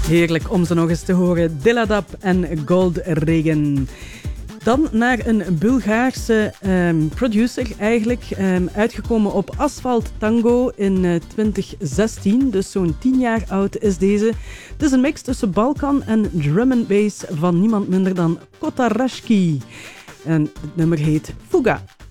Heerlijk om ze nog eens te horen. Diladab en Gold Regan. Dan naar een Bulgaarse producer eigenlijk. Uitgekomen op Asphalt Tango in 2016. Dus zo'n 10 jaar oud is deze. Het is een mix tussen Balkan en drum and bass van niemand minder dan Kotarashki. En het nummer heet Fuga.